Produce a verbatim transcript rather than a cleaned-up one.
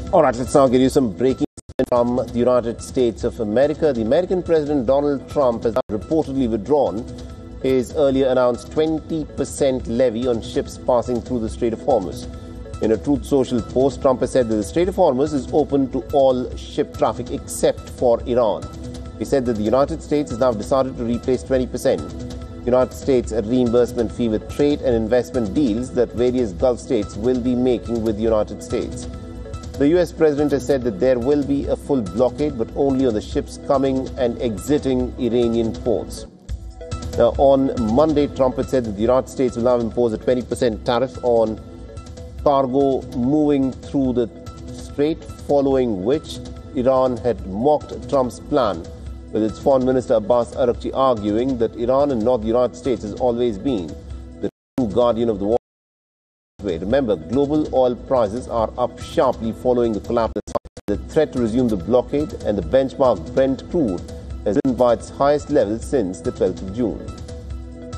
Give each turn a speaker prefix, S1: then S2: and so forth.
S1: All right, let's now give you some breaking from the United States of America. The American President Donald Trump has reportedly withdrawn his earlier announced twenty percent levy on ships passing through the Strait of Hormuz. In a Truth Social post, Trump has said that the Strait of Hormuz is open to all ship traffic except for Iran. He said that the United States has now decided to replace twenty percent. The United States a reimbursement fee with trade and investment deals that various Gulf states will be making with the United States. The U S President has said that there will be a full blockade, but only on the ships coming and exiting Iranian ports. Now, on Monday, Trump had said that the United States will now impose a twenty percent tariff on cargo moving through the strait, following which Iran had mocked Trump's plan, with its Foreign Minister Abbas Araghchi arguing that Iran and not the United States has always been the true guardian of the war. Remember, global oil prices are up sharply following the collapse of the threat to resume the blockade, and the benchmark Brent crude has risen by its highest level since the twelfth of June.